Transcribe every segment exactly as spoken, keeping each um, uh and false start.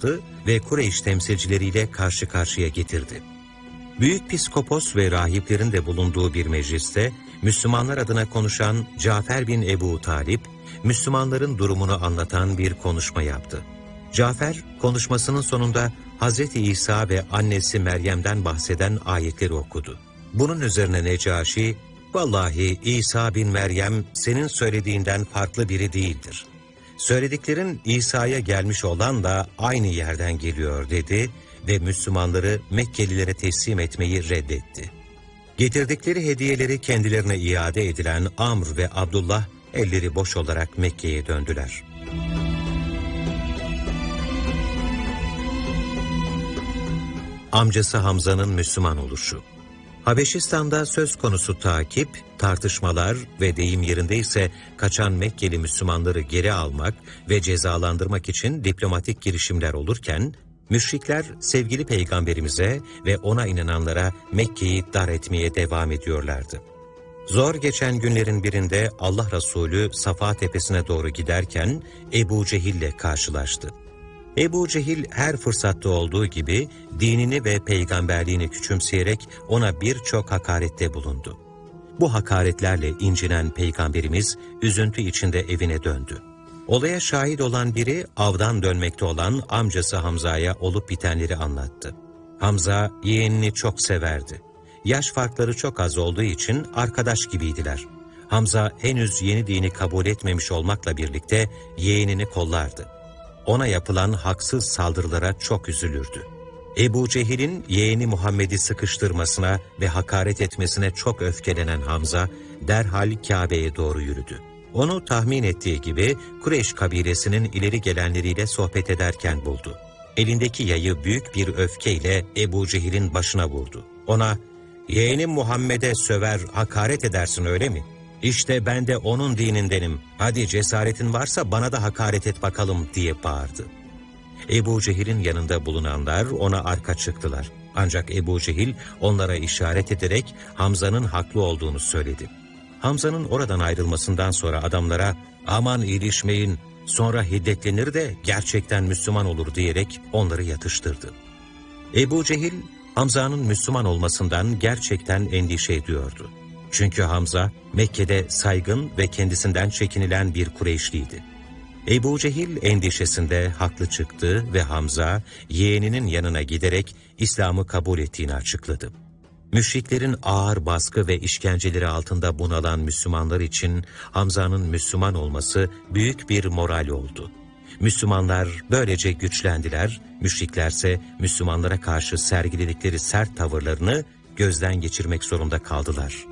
topladı ve Kureyş temsilcileriyle karşı karşıya getirdi. Büyük Piskopos ve rahiplerin de bulunduğu bir mecliste Müslümanlar adına konuşan Cafer bin Ebu Talip, Müslümanların durumunu anlatan bir konuşma yaptı. Cafer, konuşmasının sonunda Hazreti İsa ve annesi Meryem'den bahseden ayetleri okudu. Bunun üzerine Necaşi, "Vallahi İsa bin Meryem senin söylediğinden farklı biri değildir. Söylediklerin İsa'ya gelmiş olan da aynı yerden geliyor" dedi ve Müslümanları Mekkelilere teslim etmeyi reddetti. Getirdikleri hediyeleri kendilerine iade edilen Amr ve Abdullah elleri boş olarak Mekke'ye döndüler. Amcası Hamza'nın Müslüman oluşu. Habeşistan'da söz konusu takip, tartışmalar ve deyim yerindeyse kaçan Mekkeli Müslümanları geri almak ve cezalandırmak için diplomatik girişimler olurken, müşrikler sevgili peygamberimize ve ona inananlara Mekke'yi dar etmeye devam ediyorlardı. Zor geçen günlerin birinde Allah Resulü Safa tepesine doğru giderken Ebu Cehil'le karşılaştı. Ebu Cehil her fırsatta olduğu gibi dinini ve peygamberliğini küçümseyerek ona birçok hakarette bulundu. Bu hakaretlerle incinen peygamberimiz üzüntü içinde evine döndü. Olaya şahit olan biri avdan dönmekte olan amcası Hamza'ya olup bitenleri anlattı. Hamza yeğenini çok severdi. Yaş farkları çok az olduğu için arkadaş gibiydiler. Hamza henüz yeni dini kabul etmemiş olmakla birlikte yeğenini kollardı. Ona yapılan haksız saldırılara çok üzülürdü. Ebu Cehil'in yeğeni Muhammed'i sıkıştırmasına ve hakaret etmesine çok öfkelenen Hamza, derhal Kabe'ye doğru yürüdü. Onu tahmin ettiği gibi Kureyş kabilesinin ileri gelenleriyle sohbet ederken buldu. Elindeki yayı büyük bir öfkeyle Ebu Cehil'in başına vurdu. Ona, "Yeğenim Muhammed'e söver, hakaret edersin öyle mi? İşte ben de onun dinindenim. Hadi cesaretin varsa bana da hakaret et bakalım" diye bağırdı. Ebu Cehil'in yanında bulunanlar ona arka çıktılar. Ancak Ebu Cehil onlara işaret ederek Hamza'nın haklı olduğunu söyledi. Hamza'nın oradan ayrılmasından sonra adamlara "Aman ilişmeyin, sonra hiddetlenir de gerçekten Müslüman olur" diyerek onları yatıştırdı. Ebu Cehil, Hamza'nın Müslüman olmasından gerçekten endişe ediyordu. Çünkü Hamza, Mekke'de saygın ve kendisinden çekinilen bir Kureyşliydi. Ebu Cehil endişesinde haklı çıktı ve Hamza, yeğeninin yanına giderek İslam'ı kabul ettiğini açıkladı. Müşriklerin ağır baskı ve işkenceleri altında bunalan Müslümanlar için Hamza'nın Müslüman olması büyük bir moral oldu. Müslümanlar böylece güçlendiler, müşriklerse Müslümanlara karşı sergiledikleri sert tavırlarını gözden geçirmek zorunda kaldılar.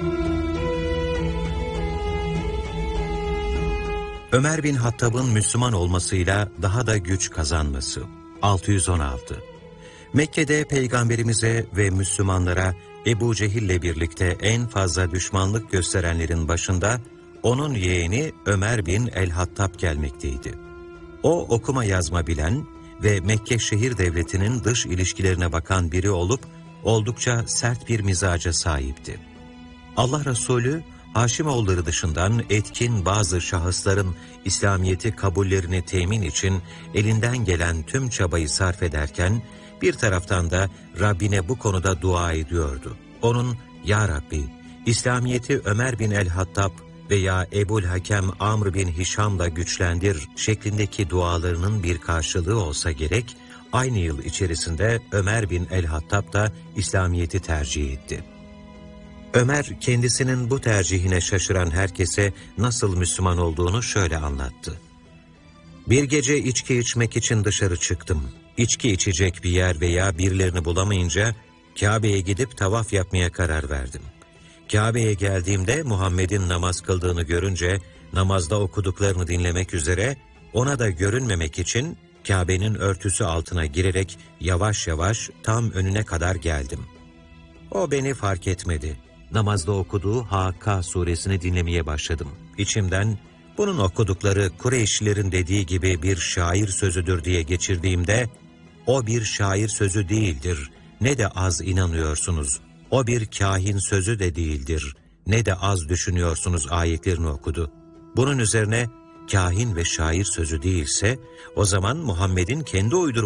Ömer bin Hattab'ın Müslüman olmasıyla daha da güç kazanması. altı yüz on altı. Mekke'de Peygamberimize ve Müslümanlara Ebu Cehil'le birlikte en fazla düşmanlık gösterenlerin başında onun yeğeni Ömer bin el-Hattab gelmekteydi. O okuma yazma bilen ve Mekke şehir devletinin dış ilişkilerine bakan biri olup oldukça sert bir mizaca sahipti. Allah Resulü, Haşimoğulları dışından etkin bazı şahısların İslamiyet'i kabullerini temin için elinden gelen tüm çabayı sarf ederken, bir taraftan da Rabbine bu konuda dua ediyordu. Onun, "Ya Rabbi, İslamiyet'i Ömer bin el-Hattab veya Ebul Hakem Amr bin Hişam'la güçlendir" şeklindeki dualarının bir karşılığı olsa gerek, aynı yıl içerisinde Ömer bin el-Hattab da İslamiyet'i tercih etti. Ömer, kendisinin bu tercihine şaşıran herkese nasıl Müslüman olduğunu şöyle anlattı. "Bir gece içki içmek için dışarı çıktım. İçki içecek bir yer veya birilerini bulamayınca Kabe'ye gidip tavaf yapmaya karar verdim. Kabe'ye geldiğimde Muhammed'in namaz kıldığını görünce namazda okuduklarını dinlemek üzere ona da görünmemek için Kabe'nin örtüsü altına girerek yavaş yavaş tam önüne kadar geldim. O beni fark etmedi. Namazda okuduğu Hakka suresini dinlemeye başladım. İçimden bunun okudukları Kureyşlilerin dediği gibi bir şair sözüdür diye geçirdiğimde, o bir şair sözü değildir, ne de az inanıyorsunuz. O bir kahin sözü de değildir, ne de az düşünüyorsunuz ayetlerini okudu. Bunun üzerine kahin ve şair sözü değilse, o zaman Muhammed'in kendi uydurması